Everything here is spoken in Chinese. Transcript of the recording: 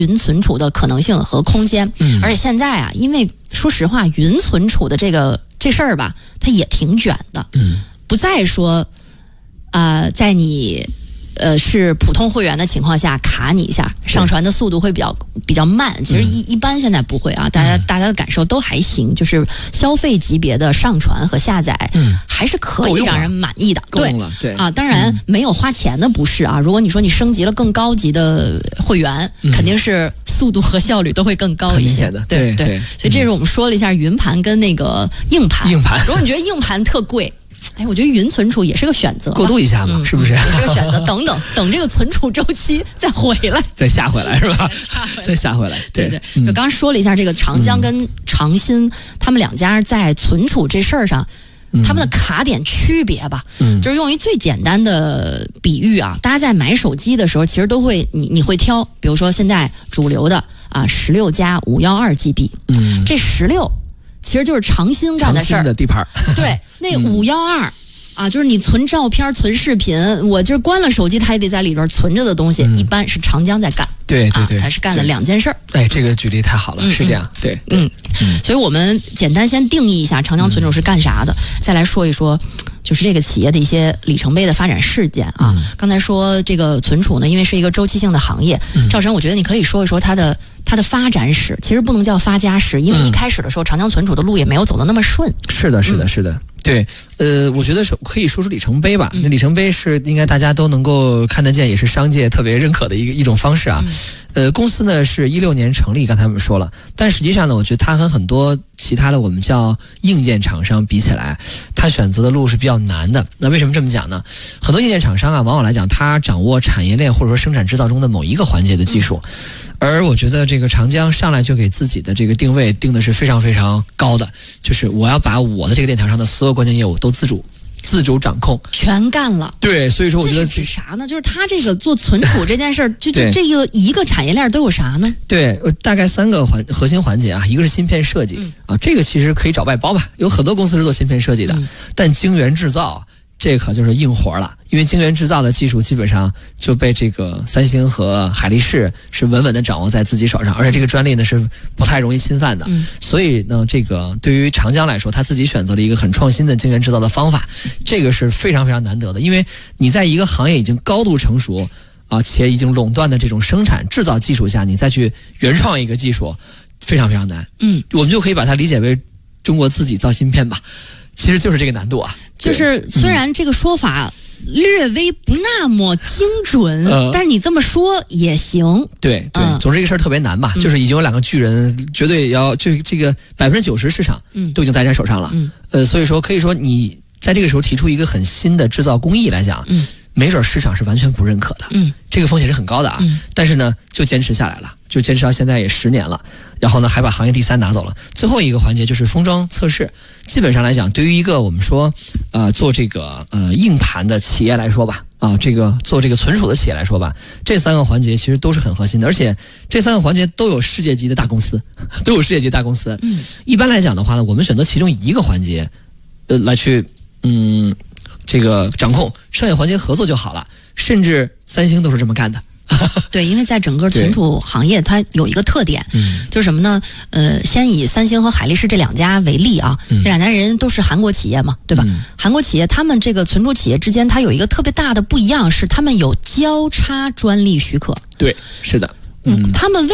云存储的可能性和空间。而且现在啊，因为说实话，云存储的这事儿吧，它也挺卷的。不再说在你是普通会员的情况下卡你一下，上传的速度会比较慢。其实一般现在不会啊，大家的感受都还行，就是消费级别的上传和下载，还是可以让人满意的。 对啊，当然没有花钱的不是啊。如果你说你升级了更高级的会员，肯定是速度和效率都会更高一些的。 对，所以这是我们说了一下云盘跟那个硬盘。如果你觉得硬盘特贵，我觉得云存储也是个选择， 过渡一下嘛，是不是？ 也是个选择。等这个存储周期再回来， 再下回来是吧？再下回来。对。 就刚刚说了一下这个长江跟长鑫，他们两家在存储这事儿上，他们的卡点区别吧，就是用一最简单的比喻啊，大家在买手机的时候，其实都会你会挑，比如说现在主流的16加512GB，这16。其实就是长鑫干的事儿， 长鑫的地盘。对， 那512就是你存照片、存视频，我就是关了手机，它也得在里边存着的东西，一般是长江在干。 对， 它是干了2件事儿。 这个举例太好了，是这样。对， 所以我们简单先定义一下长江存储是干啥的，再来说一说。就是这个企业的一些里程碑的发展事件啊。刚才说这个存储呢，因为是一个周期性的行业，赵晨，我觉得你可以说一说它的发展史，其实不能叫发家史，因为一开始的时候，长江存储的路也没有走得那么顺。 是的。对，我觉得可以说出里程碑吧。那里程碑是应该大家都能够看得见，也是商界特别认可的一种方式啊。公司呢是16年成立，刚才我们说了，但实际上呢，我觉得它和很多其他的我们叫硬件厂商比起来，它选择的路是比较难的。那为什么这么讲呢？很多硬件厂商往往来讲，它掌握产业链或者说生产制造中的某一个环节的技术。而我觉得这个长江上来就给自己的这个定位定的是非常非常高的，就是我要把我的这个链条上的所有关键业务都自主掌控， 全干了。 对，所以说我觉得这是指啥呢？就是他这个做存储这件事儿，就这个一个产业链都有啥呢？ 对，大概3个核心环节啊，一个是芯片设计这个其实可以找外包吧，有很多公司是做芯片设计的，但晶圆制造。这可就是硬活了，因为晶圆制造的技术基本上就被这个三星和海力士是稳稳的掌握在自己手上，而且这个专利呢是不太容易侵犯的。所以呢，这个对于长江来说，他自己选择了一个很创新的晶圆制造的方法，这个是非常非常难得的，因为你在一个行业已经高度成熟且已经垄断的这种生产制造技术下，你再去原创一个技术，非常非常难。我们就可以把它理解为中国自己造芯片吧。其实就是这个难度啊， 就是虽然这个说法略微不那么精准，但是你这么说也行。 对，总之这个事儿特别难吧，就是已经有2个巨人绝对要就这个90%市场都已经在人手上了。所以说可以说你在这个时候提出一个很新的制造工艺来讲，没准市场是完全不认可的。这个风险是很高的啊。但是呢，就坚持下来了，就坚持到现在也10年了。然后呢，还把行业第3拿走了。最后一个环节就是封装测试。基本上来讲，对于一个我们说做这个硬盘的企业来说吧，这个做这个存储的企业来说吧，这3个环节其实都是很核心的，而且这3个环节都有世界级的大公司，一般来讲的话呢，我们选择其中一个环节来去这个掌控，剩下环节合作就好了。甚至三星都是这么干的。 对，因为在整个存储行业，它有一个特点，就是什么呢？先以三星和海力士这2家为例啊，这2家人都是韩国企业嘛，对吧？韩国企业他们这个存储企业之间，它有一个特别大的不一样，是他们有交叉专利许可。 对，是的。 他们